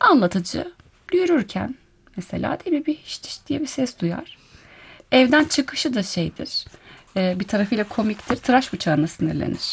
anlatıcı yürürken mesela değil mi bir hiç hiç diye bir ses duyar. Evden çıkışı da şeydir. Bir tarafıyla komiktir. Tıraş bıçağına sinirlenir.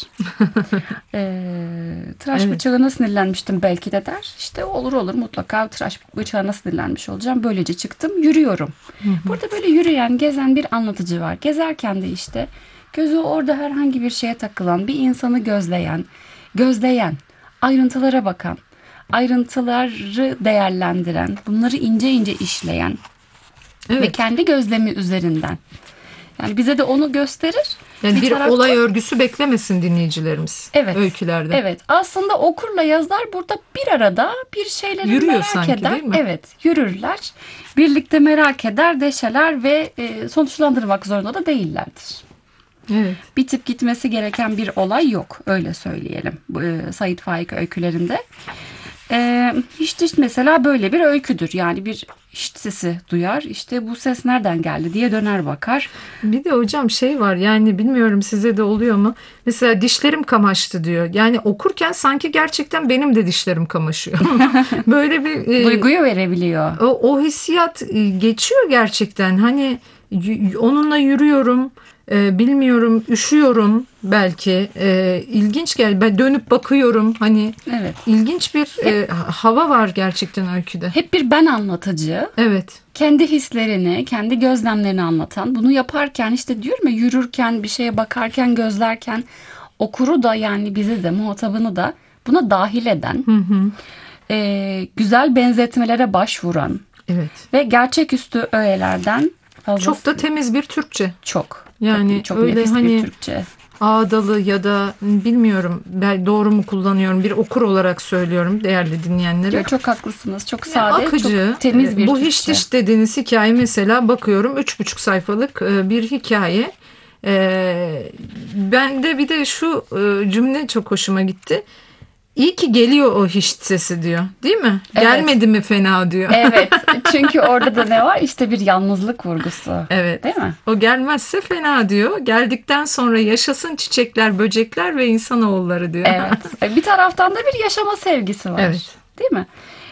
Tıraş Evet. bıçağına sinirlenmiştim belki de der. İşte olur olur mutlaka tıraş bıçağına sinirlenmiş olacağım. Böylece çıktım yürüyorum. Burada böyle yürüyen gezen bir anlatıcı var. Gezerken de işte gözü orada herhangi bir şeye takılan bir insanı gözleyen, ayrıntılara bakan, ayrıntıları değerlendiren, bunları ince ince işleyen ve Evet. kendi gözlemi üzerinden. Yani bize de onu gösterir. Yani bir taraftan olay örgüsü beklemesin dinleyicilerimiz evet. öykülerde. Evet. Aslında okurla yazar burada bir arada bir şeyleri Yürüyor merak sanki, eder. değil mi? Evet, yürürler. Birlikte merak eder, deşeler ve sonuçlandırmak zorunda da değillerdir. Evet. Bitip gitmesi gereken bir olay yok. Öyle söyleyelim. Sait Faik öykülerinde. Hiç mesela böyle bir öyküdür. Yani bir hiç sesi duyar. İşte bu ses nereden geldi diye döner bakar. Bir de hocam şey var, yani bilmiyorum size de oluyor mu? Mesela dişlerim kamaştı diyor. Yani okurken sanki gerçekten benim de dişlerim kamaşıyor. Böyle bir Duyguyu verebiliyor. o hissiyat geçiyor gerçekten. Hani onunla yürüyorum. Bilmiyorum, üşüyorum belki. İlginç gel. Ben dönüp bakıyorum. Hani Evet. ilginç bir hava var gerçekten öyküde. Hep bir ben anlatıcı. Evet. Kendi hislerini, kendi gözlemlerini anlatan. Bunu yaparken işte diyorum ya yürürken, bir şeye bakarken, gözlerken okuru da yani bizi de muhatabını da buna dahil eden, güzel benzetmelere başvuran Evet. ve gerçeküstü öğelerden fazlası Çok da temiz bir Türkçe. çok. Yani Tabii, çok öyle nefis bir hani Türkçe. ağdalı ya da bilmiyorum, ben doğru mu kullanıyorum, bir okur olarak söylüyorum değerli dinleyenlere. Çok haklısınız. Çok Yani sade, akıcı. çok temiz bir Bu Türkçe. hiç diş dediğiniz hikaye mesela bakıyorum 3,5 sayfalık bir hikaye. Ben de bir de şu cümle çok hoşuma gitti. İyi ki geliyor o hiç sesi diyor. Değil mi? Evet. Gelmedi mi fena diyor. Evet. Çünkü orada da ne var? İşte bir yalnızlık vurgusu. Evet. Değil mi? O gelmezse fena diyor. Geldikten sonra yaşasın çiçekler, böcekler ve insanoğulları diyor. Evet. Bir taraftan da bir yaşama sevgisi var. Evet. Değil mi?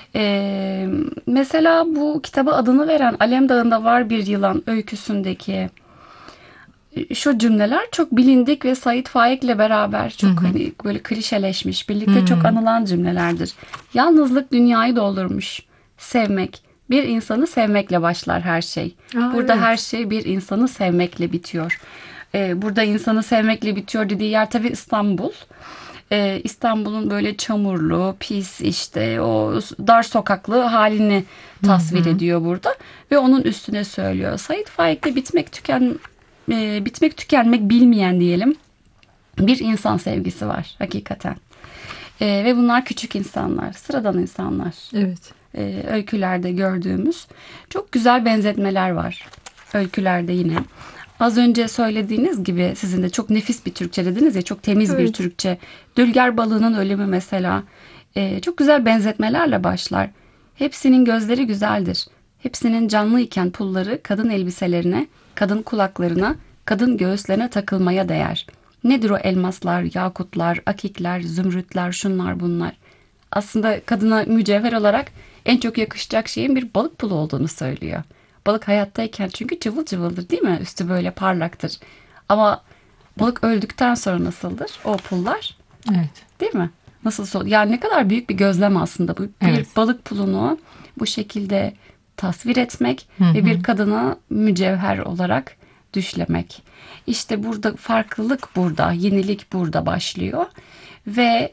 Mesela bu kitaba adını veren Alemdağ'ında Var Bir Yılan öyküsündeki şu cümleler çok bilindik ve Sait Faik'le beraber çok hani böyle klişeleşmiş, birlikte çok anılan cümlelerdir. Yalnızlık dünyayı doldurmuş. Sevmek. Bir insanı sevmekle başlar her şey. Burada Evet. her şey bir insanı sevmekle bitiyor. Burada insanı sevmekle bitiyor dediği yer tabii İstanbul. İstanbul'un böyle çamurlu, pis işte o dar sokaklı halini tasvir ediyor burada ve onun üstüne söylüyor. Sait Faik'te bitmek tükenmek bilmeyen diyelim bir insan sevgisi var hakikaten. Ve bunlar küçük insanlar, sıradan insanlar. Evet. Öykülerde gördüğümüz çok güzel benzetmeler var. Öykülerde yine. Az önce söylediğiniz gibi sizin de çok nefis bir Türkçe dediniz ya, çok temiz bir Evet. Türkçe. Dülger balığının ölümü mesela çok güzel benzetmelerle başlar. Hepsinin gözleri güzeldir. Hepsinin canlı iken pulları kadın elbiselerine, kadın kulaklarına, kadın göğüslerine takılmaya değer. Nedir o elmaslar, yakutlar, akikler, zümrütler, şunlar bunlar. Aslında kadına mücevher olarak en çok yakışacak şeyin bir balık pulu olduğunu söylüyor. Balık hayattayken çünkü cıvıl cıvıldır değil mi? Üstü böyle parlaktır. Ama balık öldükten sonra nasıldır o pullar? Evet. Değil mi? Nasıl? Yani ne kadar büyük bir gözlem aslında bu. Bir Evet. balık pulunu bu şekilde tasvir etmek ve bir kadına mücevher olarak düşlemek. İşte burada farklılık burada, yenilik burada başlıyor. Ve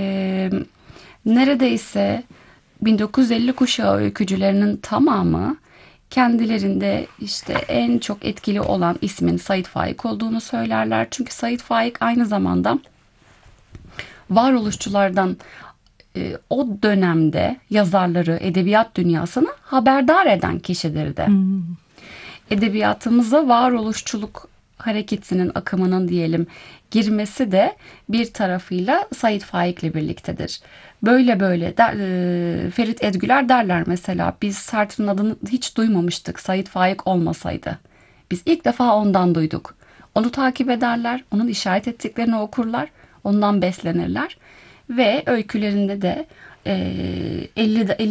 neredeyse 1950 kuşağı öykücülerinin tamamı kendilerinde işte en çok etkili olan ismin Sait Faik olduğunu söylerler. Çünkü Sait Faik aynı zamanda varoluşçulardan o dönemde yazarları, edebiyat dünyasını haberdar eden kişidir de. Edebiyatımıza varoluşçuluk hareketinin, akımının diyelim girmesi de bir tarafıyla Sait Faik'le birliktedir. Böyle Ferit Edgüler derler mesela, biz Sartre'ın adını hiç duymamıştık Sait Faik olmasaydı. Biz ilk defa ondan duyduk. Onu takip ederler, onun işaret ettiklerini okurlar, ondan beslenirler ve öykülerinde de 50